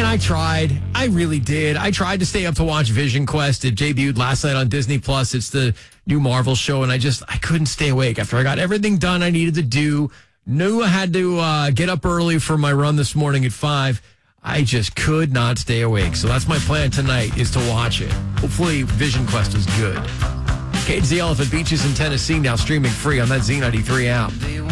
I tried. I really did. I tried to stay up to watch Vision Quest. It debuted last night on Disney Plus. It's the new Marvel show, and I couldn't stay awake after I got everything done I needed to do. Knew I had to get up early for my run this morning at 5. I just could not stay awake. So that's my plan tonight, is to watch it. Hopefully Vision Quest is good. Cage the Elephant Beaches in Tennessee, now streaming free on that Z93 app.